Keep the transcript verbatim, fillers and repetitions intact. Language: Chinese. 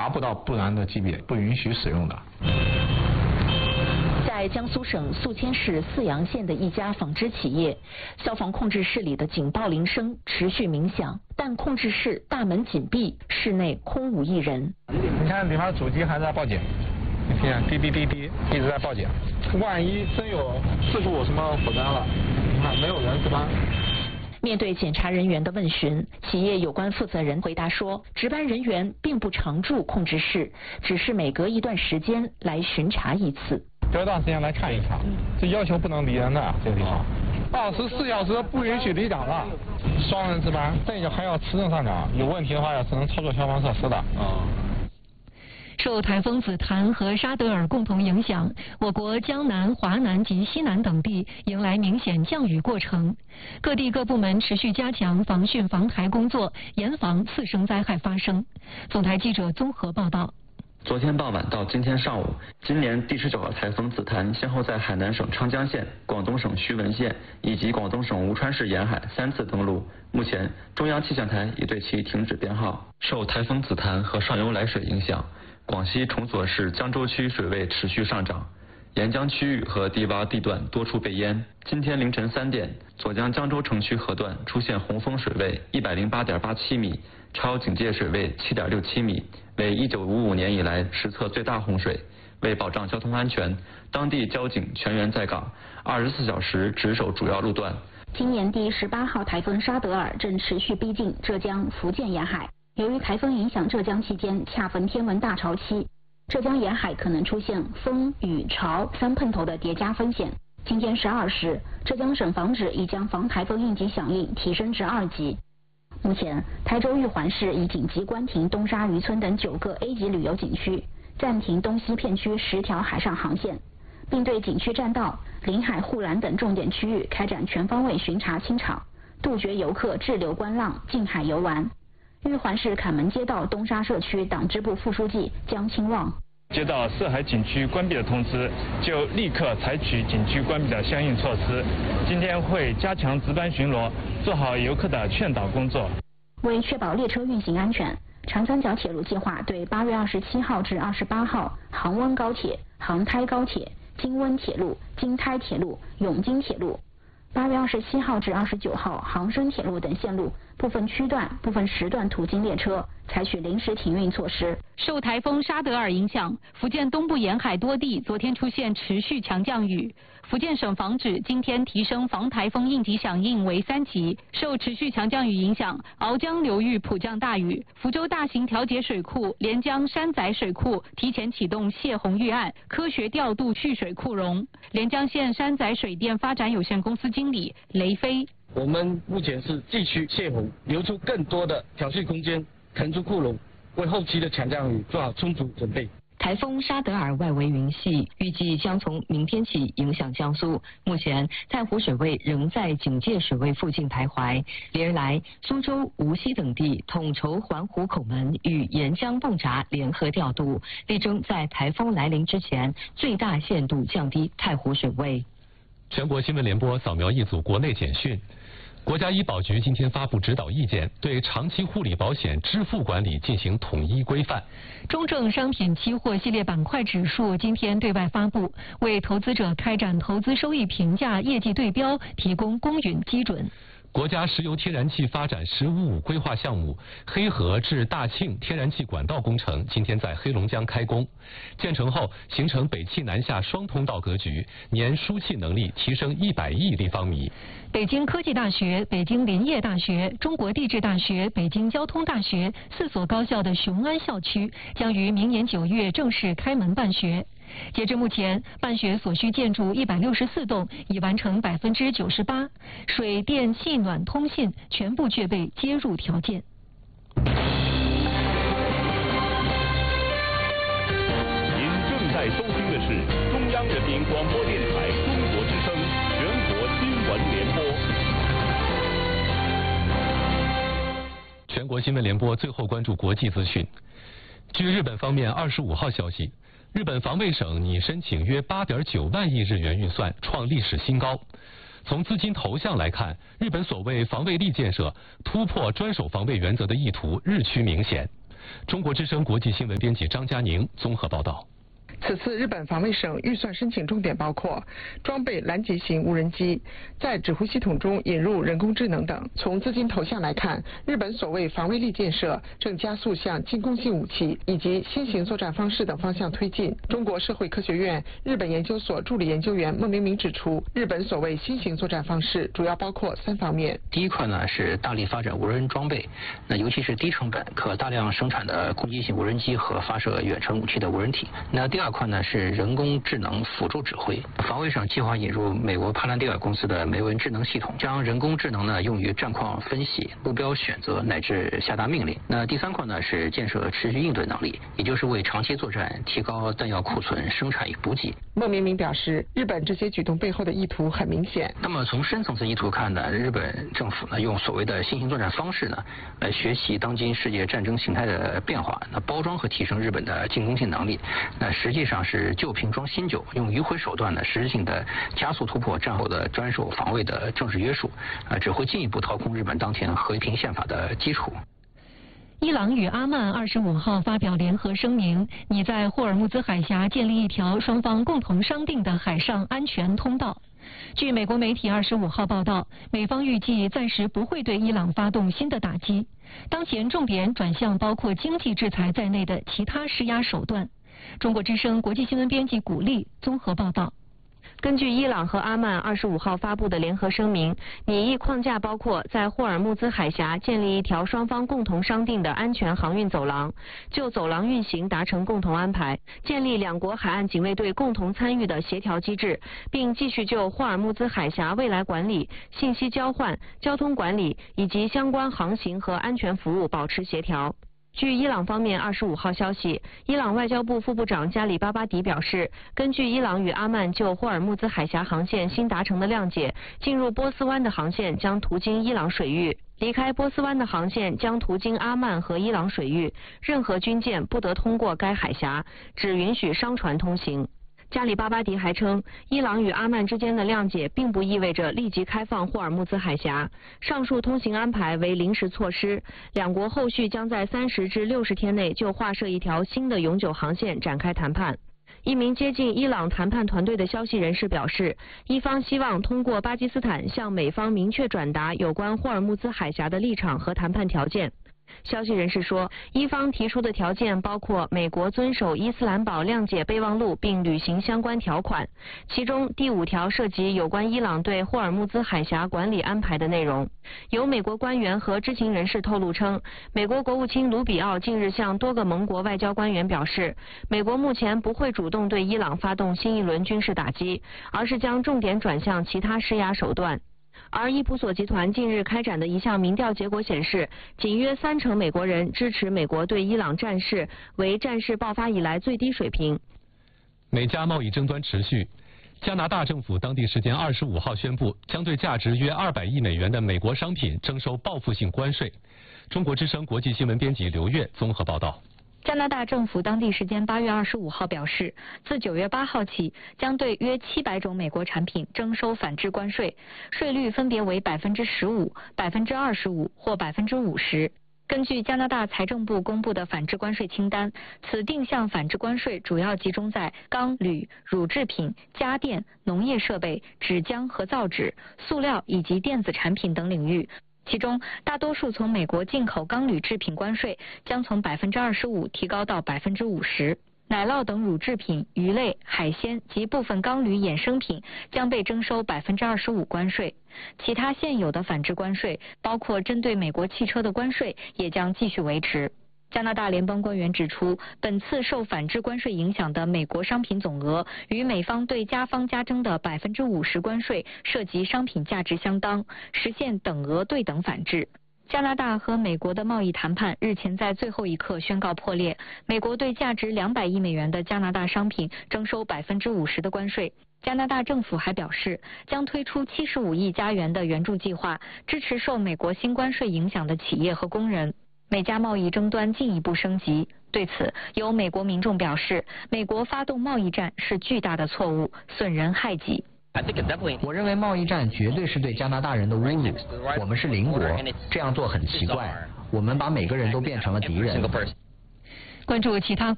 达不到不燃的级别，不允许使用的。 在江苏省宿迁市泗阳县的一家纺织企业，消防控制室里的警报铃声持续鸣响，但控制室大门紧闭，室内空无一人。 你看里面主机还在报警，你看哔哔哔哔一直在报警。万一真有事故什么火灾了，你看没有人值班。 面对检查人员的问询，企业有关负责人回答说，值班人员并不常驻控制室，只是每隔一段时间来巡查一次。 隔一段时间来看一看，这要求不能离人的这个地方，二十四小时不允许离岗了，双人值班，这个还要持证上岗，有问题的话要只能操作消防设施的。啊。 受台风紫檀和沙德尔共同影响，我国江南、华南及西南等地迎来明显降雨过程。各地各部门持续加强防汛防台工作，严防次生灾害发生。总台记者综合报道。 昨天傍晚到今天上午，今年第十九号台风紫檀先后在海南省昌江县、广东省徐闻县以及广东省吴川市沿海三次登陆。目前，中央气象台已对其停止编号。受台风紫檀和上游来水影响，广西崇左市江州区水位持续上涨，沿江区域和低洼地段多处被淹。今天凌晨三点，左江江州城区河段出现洪峰水位一百零八点八七米，超警戒水位七点六七米，为一九五五年以来实测最大洪水。为保障交通安全，当地交警全员在岗，二十四小时值守主要路段。 今年第十八号台风沙德尔正持续逼近浙江、福建沿海。由于台风影响浙江期间恰逢天文大潮期，浙江沿海可能出现风、雨、潮三碰头的叠加风险。今天十二时，浙江省防指已将防台风应急响应提升至二级。目前，台州玉环市已紧急关停东沙渔村等九个 A 级旅游景区，暂停东西片区十条海上航线，并对景区栈道、临海护栏等重点区域开展全方位巡查清场，杜绝游客滞留观浪、近海游玩。玉环市坎门街道东沙社区党支部副书记江清旺。 接到涉海景区关闭的通知，就立刻采取景区关闭的相应措施。今天会加强值班巡逻，做好游客的劝导工作。 为确保列车运行安全，长三角铁路计划对八月二十七号至二十八号杭温高铁、杭台高铁、京温铁路、京台铁路、永京铁路，八月二十七号至二十九号杭深铁路等线路部分区段、部分时段途经列车采取临时停运措施。 受台风沙德尔影响，福建东部沿海多地昨天出现持续强降雨。福建省防指今天提升防台风应急响应为三级。受持续强降雨影响，鳌江流域普降大雨，福州大型调节水库连江山仔水库提前启动泄洪预案，科学调度蓄水库容。连江县山仔水电发展有限公司经理雷飞。 我们目前是继续泄洪，留出更多的调蓄空间，腾出库容，为后期的强降雨做好充足准备。 台风沙德尔外围云系预计将从明天起影响江苏，目前太湖水位仍在警戒水位附近徘徊。连日来，苏州、无锡等地统筹环湖口门与沿江泵闸联合调度，力争在台风来临之前最大限度降低太湖水位。 全国新闻联播扫描一组国内简讯。国家医保局今天发布指导意见，对长期护理保险支付管理进行统一规范。 中证商品期货系列板块指数今天对外发布，为投资者开展投资收益评价、业绩对标提供公允基准。 国家石油天然气发展“十五五”规划项目黑河至大庆天然气管道工程今天在黑龙江开工，建成后形成北气南下双通道格局，年输气能力提升一百亿立方米。 北京科技大学、北京林业大学、中国地质大学、北京交通大学四所高校的雄安校区将于明年九月正式开门办学。截至目前，办学所需建筑一百六十四栋已完成百分之九十八，水电气暖通信全部具备接入条件。 您正在收听的是中央人民广播电台中国之声全国新闻联播。 全国新闻联播最后关注国际资讯。据日本方面二十五号消息，日本防卫省拟申请约 八点九万亿日元预算，创历史新高。从资金投向来看，日本所谓防卫力建设突破专守防卫原则的意图日趋明显。 中国之声国际新闻编辑张佳宁综合报道。 此次日本防卫省预算申请重点包括装备拦截型无人机，在指挥系统中引入人工智能等。从资金投向来看，日本所谓防卫力建设正加速向进攻性武器以及新型作战方式等方向推进。中国社会科学院日本研究所助理研究员孟明明指出，日本所谓新型作战方式主要包括三方面。 第一块呢是大力发展无人装备，那尤其是低成本可大量生产的攻击性无人机和发射远程武器的无人体。那第二块呢是人工智能辅助指挥，防卫省计划引入美国帕兰蒂尔公司的梅文智能系统，将人工智能呢用于战况分析、目标选择乃至下达命令。那第三块呢是建设持续应对能力，也就是为长期作战提高弹药库存、生产与补给。 孟明明表示，日本这些举动背后的意图很明显。 那么从深层次意图看呢，日本政府呢用所谓的新型作战方式呢来学习当今世界战争形态的变化，那包装和提升日本的进攻性能力，那实际上是旧瓶装新酒，用迂回手段呢实质性的加速突破战后的专守防卫的政治约束，啊，只会进一步掏空日本当前和平宪法的基础。 伊朗与阿曼二十五号发表联合声明，拟在霍尔木兹海峡建立一条双方共同商定的海上安全通道。据美国媒体二十五号报道，美方预计暂时不会对伊朗发动新的打击，当前重点转向包括经济制裁在内的其他施压手段。中国之声国际新闻编辑古丽综合报道。 根据伊朗和阿曼二十五号发布的联合声明，拟议框架包括在霍尔木兹海峡建立一条双方共同商定的安全航运走廊，就走廊运行达成共同安排，建立两国海岸警卫队共同参与的协调机制，并继续就霍尔木兹海峡未来管理、信息交换、交通管理以及相关航行和安全服务保持协调。据伊朗方面二十五号消息，伊朗外交部副部长加里巴巴迪表示，根据伊朗与阿曼就霍尔木兹海峡航线新达成的谅解，进入波斯湾的航线将途经伊朗水域，离开波斯湾的航线将途经阿曼和伊朗水域，任何军舰不得通过该海峡，只允许商船通行。加里巴巴迪还称，伊朗与阿曼之间的谅解并不意味着立即开放霍尔木兹海峡，上述通行安排为临时措施，两国后续将在三十至六十天内就划设一条新的永久航线展开谈判。一名接近伊朗谈判团队的消息人士表示，伊方希望通过巴基斯坦向美方明确转达有关霍尔木兹海峡的立场和谈判条件。消息人士说，伊方提出的条件包括美国遵守伊斯兰堡谅解备忘录并履行相关条款，其中第五条涉及有关伊朗对霍尔木兹海峡管理安排的内容。有美国官员和知情人士透露称，美国国务卿卢比奥近日向多个盟国外交官员表示，美国目前不会主动对伊朗发动新一轮军事打击，而是将重点转向其他施压手段。而伊普索集团近日开展的一项民调结果显示，仅约三成美国人支持美国对伊朗战事，为战事爆发以来最低水平。 美加贸易争端持续，加拿大政府当地时间二十五号宣布，将对价值约二百亿美元的美国商品征收报复性关税。中国之声国际新闻编辑刘月综合报道。 加拿大政府当地时间八月二十五号表示，自九月八号起，将对约七百种美国产品征收反制关税，税率分别为百分之十五、百分之二十五或百分之五十。根据加拿大财政部公布的反制关税清单，此定向反制关税主要集中在钢、铝、乳制品、家电、农业设备、纸浆和造纸、塑料以及电子产品等领域。其中，大多数从美国进口钢铝制品关税将从百分之二十五提高到百分之五十，奶酪等乳制品、鱼类、海鲜及部分钢铝衍生品将被征收百分之二十五关税。其他现有的反制关税，包括针对美国汽车的关税，也将继续维持。加拿大联邦官员指出，本次受反制关税影响的美国商品总额与美方对加方加征的百分之五十关税涉及商品价值相当，实现等额对等反制。加拿大和美国的贸易谈判日前在最后一刻宣告破裂，美国对价值两百亿美元的加拿大商品征收百分之五十的关税。加拿大政府还表示，将推出七十五亿加元的援助计划，支持受美国新关税影响的企业和工人。美加贸易争端进一步升级，对此，有美国民众表示，美国发动贸易战是巨大的错误，损人害己。 我认为贸易战绝对是对加拿大人的侮辱。我们是邻国，这样做很奇怪。我们把每个人都变成了敌人。 关注其他。